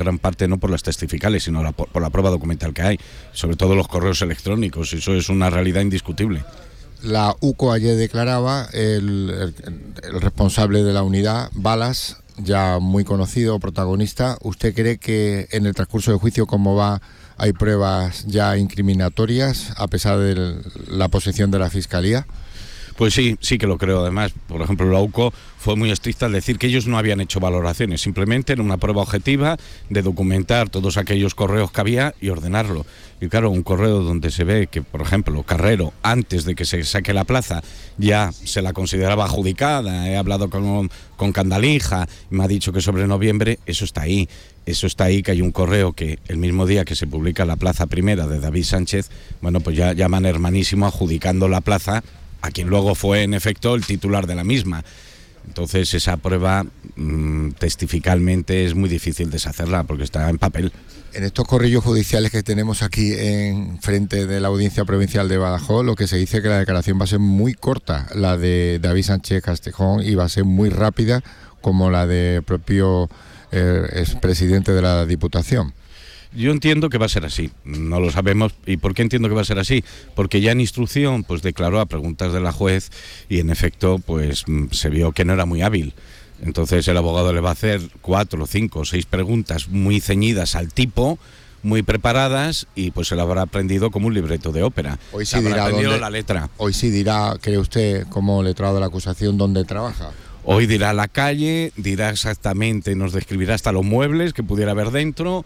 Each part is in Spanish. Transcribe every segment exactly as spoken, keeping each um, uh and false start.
gran parte no por las testificales, sino la, por, por la prueba documental que hay, sobre todo los correos electrónicos. Eso es una realidad indiscutible. La U C O ayer declaraba, el, el, el responsable de la unidad, Balas, ya muy conocido, protagonista. ¿Usted cree que en el transcurso del juicio, como va, hay pruebas ya incriminatorias, a pesar de la posición de la Fiscalía? Pues sí, sí que lo creo. Además, por ejemplo, la U C O fue muy estricta al decir que ellos no habían hecho valoraciones, simplemente era una prueba objetiva de documentar todos aquellos correos que había y ordenarlo. Y claro, un correo donde se ve que, por ejemplo, Carrero, antes de que se saque la plaza, ya se la consideraba adjudicada, he hablado con, con Candalija, me ha dicho que sobre noviembre, eso está ahí. Eso está ahí, que hay un correo que el mismo día que se publica la plaza primera de David Sánchez, bueno, pues ya llaman hermanísimo adjudicando la plaza a quien luego fue en efecto el titular de la misma. Entonces esa prueba mmm, testificalmente es muy difícil deshacerla porque está en papel. En estos corrillos judiciales que tenemos aquí en frente de la Audiencia Provincial de Badajoz, lo que se dice es que la declaración va a ser muy corta, la de David Sánchez Castejón, y va a ser muy rápida como la del propio eh, expresidente de la Diputación. Yo entiendo que va a ser así, no lo sabemos. ¿Y por qué entiendo que va a ser así? Porque ya en instrucción pues declaró a preguntas de la juez y en efecto pues se vio que no era muy hábil. Entonces el abogado le va a hacer cuatro, cinco, seis preguntas muy ceñidas al tipo, muy preparadas, y pues se lo habrá aprendido como un libreto de ópera. Hoy sí dirá dónde, la letra. Hoy sí dirá, cree usted, como letrado de la acusación, dónde trabaja. Hoy dirá la calle, dirá exactamente, nos describirá hasta los muebles que pudiera haber dentro,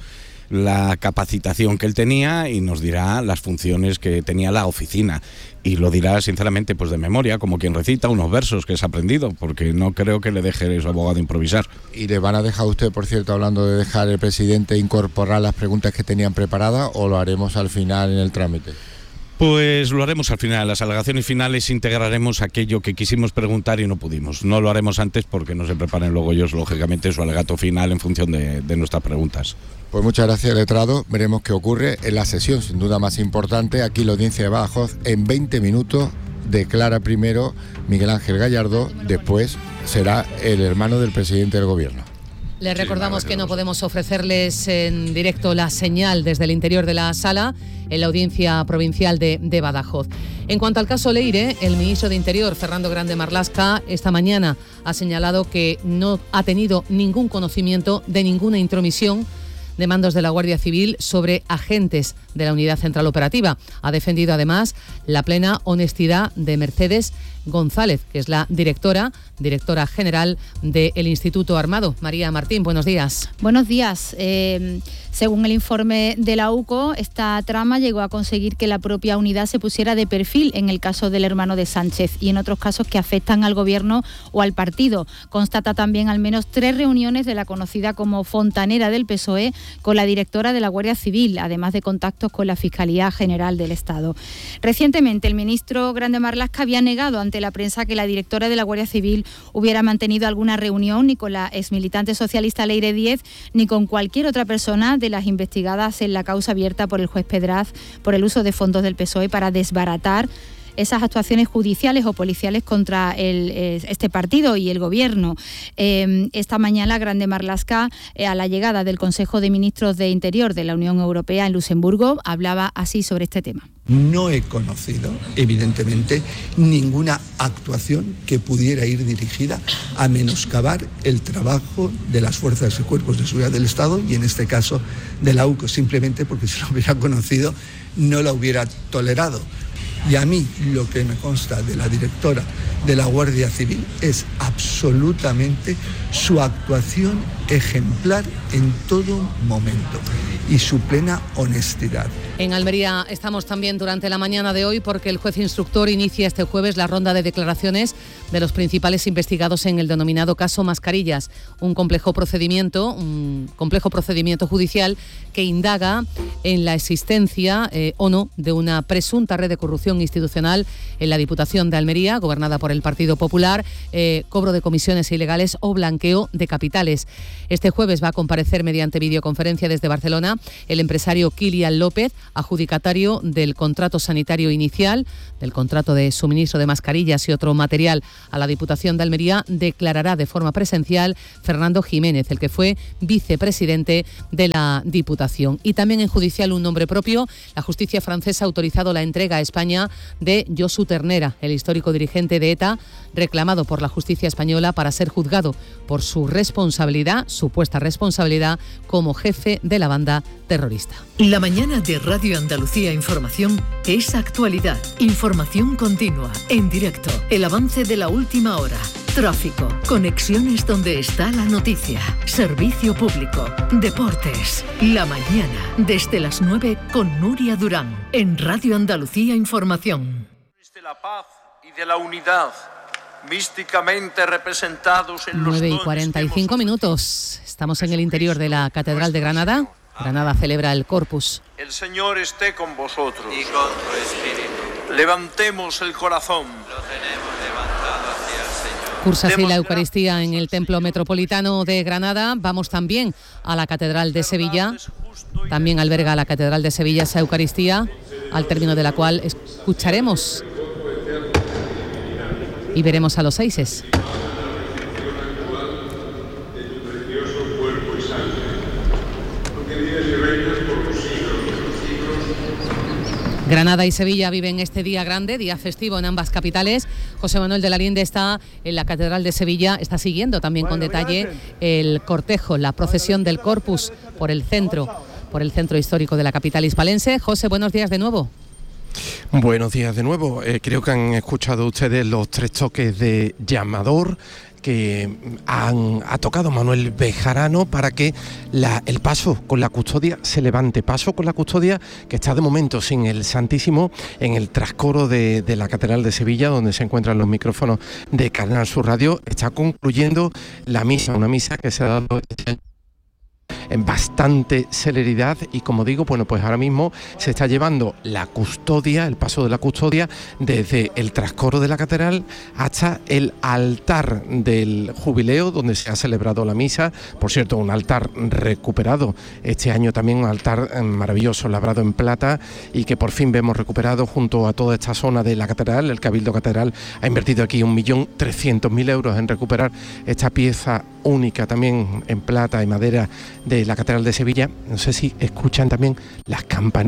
la capacitación que él tenía, y nos dirá las funciones que tenía la oficina, y lo dirá sinceramente pues de memoria, como quien recita unos versos que se ha aprendido, porque no creo que le deje su abogado improvisar. ¿Y le van a dejar a usted, por cierto, hablando de dejar el presidente, incorporar las preguntas que tenían preparadas, o lo haremos al final en el trámite? Pues lo haremos al final. En las alegaciones finales integraremos aquello que quisimos preguntar y no pudimos. No lo haremos antes porque no se preparen luego ellos, lógicamente, su alegato final en función de, de nuestras preguntas. Pues muchas gracias, letrado. Veremos qué ocurre en la sesión, sin duda más importante. Aquí la Audiencia de Badajoz, en veinte minutos, declara primero Miguel Ángel Gallardó, después será el hermano del presidente del gobierno. Les recordamos que no podemos ofrecerles en directo la señal desde el interior de la sala en la Audiencia Provincial de, de Badajoz. En cuanto al caso Leire, el ministro de Interior, Fernando Grande Marlaska, esta mañana ha señalado que no ha tenido ningún conocimiento de ninguna intromisión de mandos de la Guardia Civil sobre agentes de la Unidad Central Operativa. Ha defendido además la plena honestidad de Mercedes González, que es la directora, directora general del Instituto Armado. María Martín, buenos días. Buenos días. Eh, según el informe de la U C O, esta trama llegó a conseguir que la propia unidad se pusiera de perfil en el caso del hermano de Sánchez y en otros casos que afectan al gobierno o al partido. Constata también al menos tres reuniones de la conocida como fontanera del P S O E con la directora de la Guardia Civil, además de contactos con la Fiscalía General del Estado. Recientemente, el ministro Grande Marlaska había negado ante la prensa que la directora de la Guardia Civil hubiera mantenido alguna reunión ni con la exmilitante socialista Leire Díez ni con cualquier otra persona de las investigadas en la causa abierta por el juez Pedraz por el uso de fondos del P S O E para desbaratar esas actuaciones judiciales o policiales contra el, este partido y el gobierno. Eh, esta mañana, Grande Marlaska, eh, a la llegada del Consejo de Ministros de Interior de la Unión Europea en Luxemburgo, hablaba así sobre este tema. No he conocido, evidentemente, ninguna actuación que pudiera ir dirigida a menoscabar el trabajo de las fuerzas y cuerpos de seguridad del Estado y, en este caso, de la U C O, simplemente porque si lo hubiera conocido no la hubiera tolerado. Y a mí lo que me consta de la directora de la Guardia Civil es absolutamente su actuación ejemplar en todo momento y su plena honestidad. En Almería estamos también durante la mañana de hoy porque el juez instructor inicia este jueves la ronda de declaraciones de los principales investigados en el denominado caso Mascarillas, un complejo procedimiento, un complejo procedimiento judicial que indaga en la existencia eh, o no de una presunta red de corrupción institucional en la Diputación de Almería, gobernada por el Partido Popular, eh, cobro de comisiones ilegales o blanqueo de capitales. Este jueves va a comparecer mediante videoconferencia desde Barcelona el empresario Kilian López, adjudicatario del contrato sanitario inicial, del contrato de suministro de mascarillas y otro material a la Diputación de Almería. Declarará de forma presencial Fernando Jiménez, el que fue vicepresidente de la Diputación. Y también en judicial un nombre propio. La justicia francesa ha autorizado la entrega a España de Josu Ternera, el histórico dirigente de ETA, reclamado por la justicia española para ser juzgado por su responsabilidad, supuesta responsabilidad, como jefe de la banda terrorista. La mañana de Radio Andalucía Información es actualidad, información continua, en directo, el avance de la última hora, tráfico, conexiones donde está la noticia, servicio público, deportes. La mañana, desde las nueve con Nuria Durán, en Radio Andalucía Información. De la paz y de la unidad, místicamente representados en los nueve y cuarenta y cinco minutos. Estamos en el interior de la Catedral de Granada. Granada celebra el Corpus. El Señor esté con vosotros. Y con tu espíritu. Levantemos el corazón. Lo tenemos levantado hacia el Señor. Cursa así la Eucaristía en el Templo Metropolitano de Granada. Vamos también a la Catedral de Sevilla. También alberga la Catedral de Sevilla esa Eucaristía, al término de la cual escucharemos y veremos a los seises. Granada y Sevilla viven este día grande, día festivo en ambas capitales. José Manuel de la Linde está en la Catedral de Sevilla, está siguiendo también con detalle el cortejo, la procesión del Corpus por el centro, por el centro histórico de la capital hispalense. José, buenos días de nuevo. Buenos días de nuevo. Eh, creo que han escuchado ustedes los tres toques de llamador que han, ha tocado Manuel Bejarano para que la, el paso con la custodia se levante. Paso con la custodia que está de momento sin el Santísimo en el trascoro de, de la Catedral de Sevilla, donde se encuentran los micrófonos de Canal Sur Radio. Está concluyendo la misa, una misa que se ha dado este año en bastante celeridad y, como digo, bueno, pues ahora mismo se está llevando la custodia, el paso de la custodia desde el trascoro de la catedral hasta el altar del jubileo, donde se ha celebrado la misa. Por cierto, un altar recuperado este año, también un altar maravilloso, labrado en plata, y que por fin vemos recuperado junto a toda esta zona de la catedral. El Cabildo Catedral ha invertido aquí un millón trescientos mil euros en recuperar esta pieza única, también en plata y madera, de la Catedral de Sevilla. No sé si escuchan también las campanas.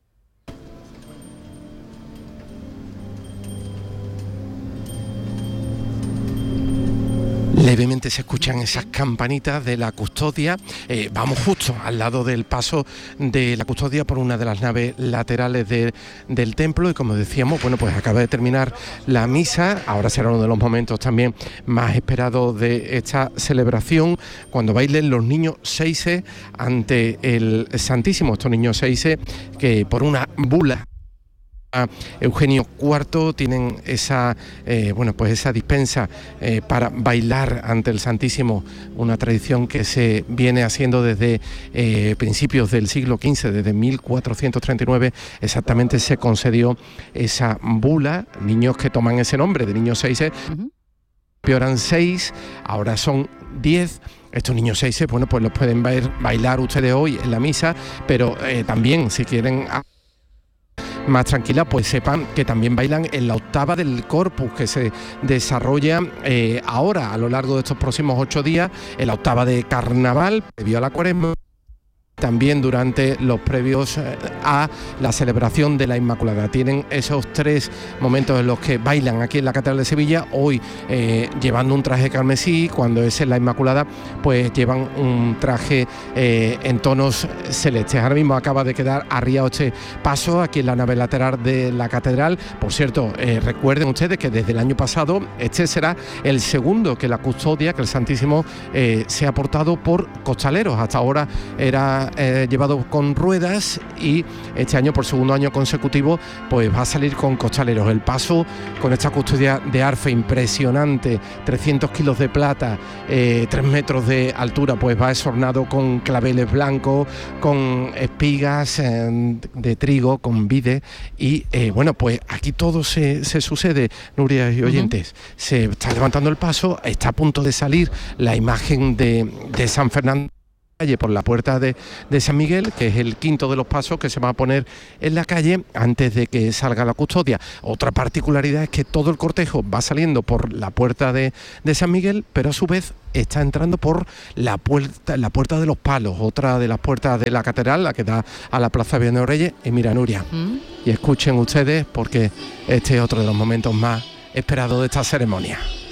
Levemente se escuchan esas campanitas de la custodia. Eh, vamos justo al lado del paso de la custodia por una de las naves laterales de, del templo, y como decíamos, bueno, pues acaba de terminar la misa. Ahora será uno de los momentos también más esperados de esta celebración, cuando bailen los niños seises ante el Santísimo. Estos niños seises que por una bula Eugenio cuarto tienen esa eh, bueno pues esa dispensa eh, para bailar ante el Santísimo, una tradición que se viene haciendo desde eh, principios del siglo quince, desde mil cuatrocientos treinta y nueve exactamente se concedió esa bula. Niños que toman ese nombre de niños seises, uh-huh. Eran seis, ahora son diez. Estos niños seises, bueno, pues los pueden ver, bailar ustedes hoy en la misa, pero eh, también si quieren más tranquila, pues sepan que también bailan en la octava del Corpus, que se desarrolla eh, ahora a lo largo de estos próximos ocho días, en la octava de Carnaval, previo a la Cuaresma, también durante los previos a la celebración de la Inmaculada. Tienen esos tres momentos en los que bailan aquí en la Catedral de Sevilla. Hoy eh, llevando un traje carmesí, cuando es en la Inmaculada pues llevan un traje eh, en tonos celestes. Ahora mismo acaba de quedar arriado este paso aquí en la nave lateral de la Catedral. Por cierto, eh, recuerden ustedes que desde el año pasado este será el segundo que la custodia, que el Santísimo eh, se ha portado por costaleros. Hasta ahora era va eh, llevado con ruedas y este año, por segundo año consecutivo, pues va a salir con costaleros. El paso con esta custodia de arfe impresionante, trescientos kilos de plata, eh, tres metros de altura, pues va esornado con claveles blancos, con espigas eh, de trigo, con vide y eh, bueno, pues aquí todo se, se sucede, Nuria y oyentes. Uh-huh. Se está levantando el paso, está a punto de salir la imagen de, de San Fernando por la puerta de, de San Miguel, que es el quinto de los pasos que se va a poner en la calle antes de que salga la custodia. Otra particularidad es que todo el cortejo va saliendo por la puerta de, de San Miguel, pero a su vez está entrando por la puerta, la puerta de los Palos, otra de las puertas de la catedral, la que da a la Plaza Villanueva de Reyes. Y mira, Nuria, ¿Mm? y escuchen ustedes porque este es otro de los momentos más esperados de esta ceremonia.